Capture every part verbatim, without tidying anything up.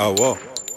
Oh, wow.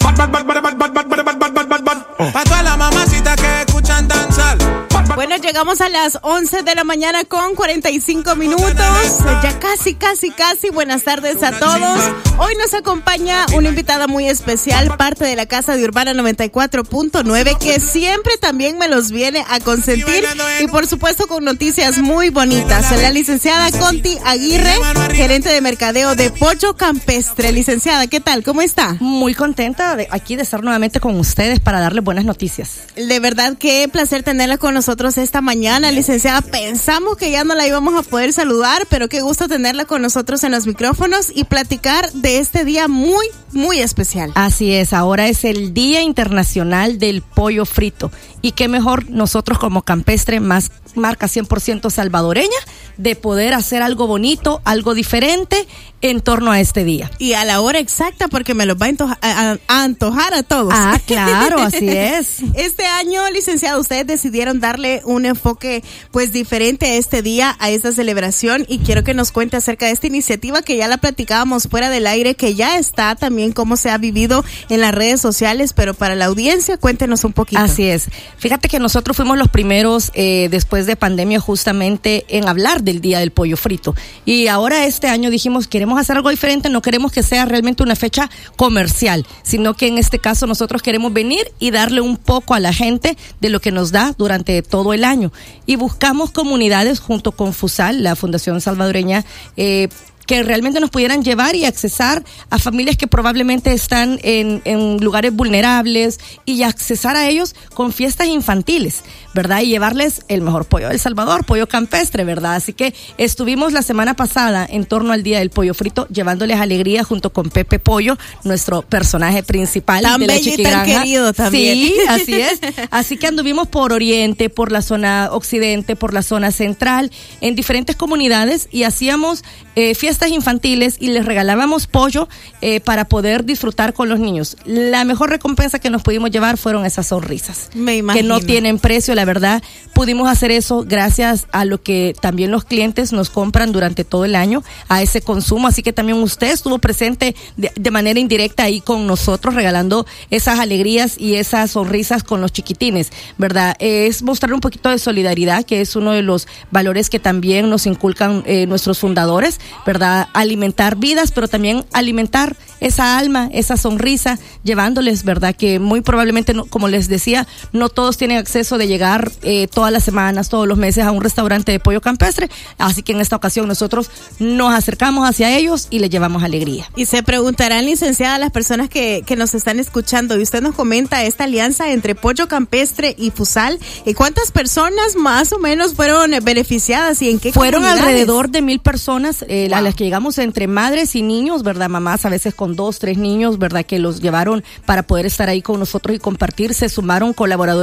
Pa' todas las mamacitas que escuchan danzar. Bueno, llegamos a las once de la mañana con cuarenta y cinco minutos. Ya casi, casi, casi. Buenas tardes a todos. Hoy nos acompaña una invitada muy especial, parte de la Casa de Urbana noventa y cuatro punto nueve, que siempre también me los viene a consentir. Y por supuesto con noticias muy bonitas. La licenciada Conti Aguirre, gerente de mercadeo de Pollo Campestre. Licenciada, ¿qué tal? ¿Cómo está? Muy contenta de aquí de estar nuevamente con ustedes para darles buenas noticias. De verdad, qué placer tenerla con nosotros esta mañana, licenciada. Pensamos que ya no la íbamos a poder saludar, pero qué gusto tenerla con nosotros en los micrófonos y platicar de este día muy, muy especial. Así es, ahora es el Día Internacional del Pollo Frito. Y qué mejor nosotros como Campestre, más marca cien por ciento salvadoreña, de poder hacer algo bonito, algo diferente en torno a este día. Y a la hora exacta, porque me los va a, antoja, a, a antojar a todos. Ah, claro, así es. Este año, licenciada, ustedes decidieron darle un enfoque pues diferente a este día, a esta celebración, y quiero que nos cuente acerca de esta iniciativa que ya la platicábamos fuera del aire, que ya está también cómo se ha vivido en las redes sociales, pero para la audiencia, cuéntenos un poquito. Así es. Fíjate que nosotros fuimos los primeros eh, después de pandemia justamente en hablar del Día del Pollo Frito, y ahora este año dijimos, queremos hacer algo diferente, no queremos que sea realmente una fecha comercial, sino que en este caso nosotros queremos venir y darle un poco a la gente de lo que nos da durante todo el año, y buscamos comunidades junto con FUSAL, la Fundación Salvadoreña, eh, que realmente nos pudieran llevar y accesar a familias que probablemente están en, en lugares vulnerables, y accesar a ellos con fiestas infantiles, ¿verdad? Y llevarles el mejor pollo del Salvador, pollo campestre, ¿verdad? Así que estuvimos la semana pasada en torno al Día del Pollo Frito, llevándoles alegría junto con Pepe Pollo, nuestro personaje principal tan de la Chiquigranja. Tan querido también. Sí, así es. Así que anduvimos por Oriente, por la zona occidente, por la zona central, en diferentes comunidades, y hacíamos eh, fiestas infantiles y les regalábamos pollo eh, para poder disfrutar con los niños. La mejor recompensa que nos pudimos llevar fueron esas sonrisas. Me imagino. Que no tienen precio, la verdad. Pudimos hacer eso gracias a lo que también los clientes nos compran durante todo el año, a ese consumo. Así que también usted estuvo presente de, de manera indirecta ahí con nosotros, regalando esas alegrías y esas sonrisas con los chiquitines, ¿verdad? Eh, es mostrar un poquito de solidaridad, que es uno de los valores que también nos inculcan eh, nuestros fundadores, ¿verdad? Alimentar vidas, pero también alimentar esa alma, esa sonrisa, llevándoles, ¿verdad? Que muy probablemente, no, como les decía, no todos tienen acceso de llegar eh, todas las semanas, todos los meses a un restaurante de pollo campestre, así que en esta ocasión nosotros nos acercamos hacia ellos y les llevamos alegría. Y se preguntarán, licenciada, las personas que, que nos están escuchando, y usted nos comenta esta alianza entre Pollo Campestre y FUSAL, ¿y cuántas personas más o menos fueron beneficiadas y en qué Fueron comunidades? Alrededor de mil personas, eh, wow. a las que llegamos entre madres y niños, ¿verdad? Mamás a veces con dos, tres niños, ¿verdad? Que los llevaron para poder estar ahí con nosotros y compartir. Se sumaron colaboradores